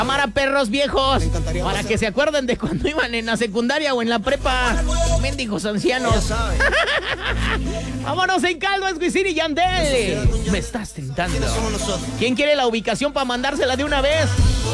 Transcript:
Llamar a perros viejos para que se acuerden de cuando iban en la secundaria o en la prepa. Mendigos ancianos. Vámonos en caldo, es Wisin y Yandel. Me estás tentando. ¿Quién quiere la ubicación para mandársela de una vez?